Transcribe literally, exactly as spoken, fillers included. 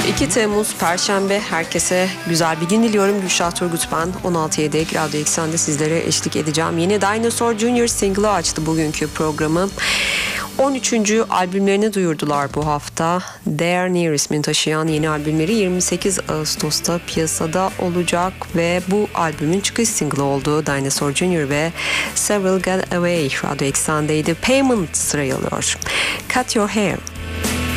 iki Temmuz Perşembe, herkese güzel bir gün diliyorum. Gülşah Turgut ben. on altı yedi Radyo Eksen'de sizlere eşlik edeceğim. Yeni Dinosaur Junior single'ı açtı bugünkü programı. on üçüncü albümlerini duyurdular bu hafta. They Are Near ismini taşıyan yeni albümleri yirmi sekiz Ağustos'ta piyasada olacak ve bu albümün çıkış single'ı olduğu Dinosaur Junior ve Several Get Away Radyo Eksen'deydi. Payment sırayı alıyor. Cut Your Hair.